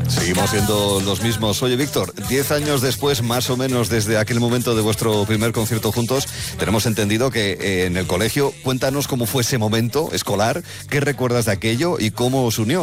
Seguimos siendo los mismos. Oye, Víctor, 10 años después, más o menos desde aquel momento de vuestro primer concierto juntos, tenemos entendido que en el colegio, cuéntanos cómo fue ese momento escolar, qué recuerdas de aquello y cómo os unió.